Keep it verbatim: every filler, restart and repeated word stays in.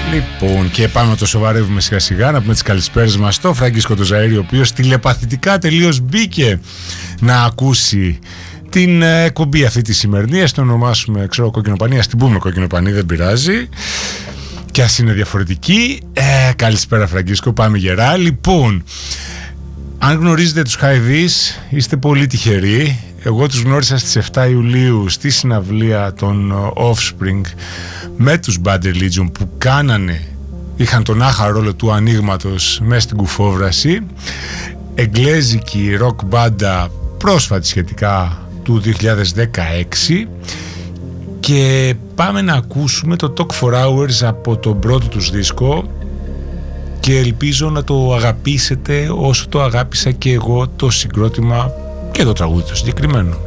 Λοιπόν, και πάμε να το σοβαρεύουμε σιγά σιγά, να πούμε τις καλησπέρες μας στο Φραγκίσκο το Ζαΐρη, ο οποίος τηλεπαθητικά τελείως μπήκε να ακούσει την εκπομπή αυτή τη σημερινή. Ας το ονομάσουμε, ξέρω, κοκκινοπανία, ας την πούμε κοκκινοπανία, δεν πειράζει. Και ας είναι διαφορετική. Ε, καλησπέρα Φραγκίσκο, πάμε γερά. Λοιπόν, αν γνωρίζετε τους Χαϊδείς, είστε πολύ τυχεροί. Εγώ τους γνώρισα στις εφτά Ιουλίου στη συναυλία των Offspring με τους Bad Religion που κάνανε, είχαν τον άχαρο ρόλο του ανοίγματος μέσα στην κουφόβραση. Εγγλέζικη ροκ μπάντα, πρόσφατη σχετικά, του δύο χιλιάδες δεκαέξι. Και πάμε να ακούσουμε το Talk for Hours από τον πρώτο τους δίσκο και ελπίζω να το αγαπήσετε όσο το αγάπησα και εγώ το συγκρότημα και το τραγούδι το συγκεκριμένο.